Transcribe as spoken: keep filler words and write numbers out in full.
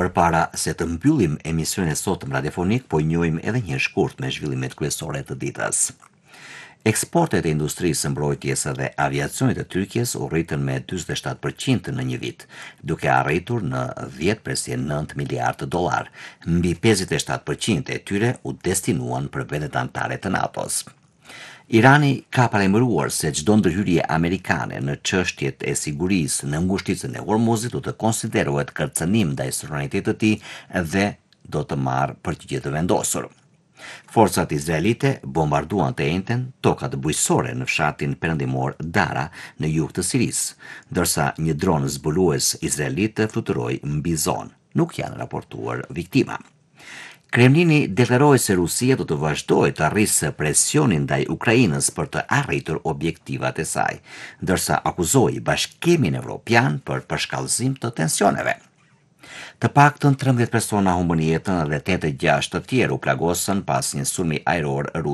Përpara se të mbyllim emisionin e sotëm radiofonik, po njohim edhe një shkurt me zhvillimet kryesore të ditës. Eksportet e industrisë së mbrojtjes dhe aviacionit të Tyrkjes u rritën me njëzet e shtatë përqind në një vit, duke arritur në dhjetë presje nëntë miliardë dollar. Mbi pesëdhjetë e shtatë përqind e tyre u destinuan për vendet anëtare të NATO-s. Irani ka paremëruar se çdo ndërhyrje amerikane në çështjet e sigurisë në ngushticën e Hormuzit do të konsiderohet kërcënim ndaj suverenitetit të tij dhe do të marrë përgjigje të vendosur. Forcat izraelite bombarduan të njëjtën tokat bujqësore në fshatin perëndimor Dara në jug të Sirisë, ndërsa një dron zbulues izraelit fluturoi mbi zonë. Nuk janë raportuar viktima. Kremlini deklaroi se Rusia do të vazhdojë të arrisë presionin ndaj Ukrainës për të arritur objektivat e saj, ndërsa akuzoi Bashkimin Evropian për përshkallëzim të tensioneve. Të paktën trembëdhjetë persona humbën jetën dhe tetëdhjetë e gjashtë të tjerë u plagosën pas një sulmi ajror rus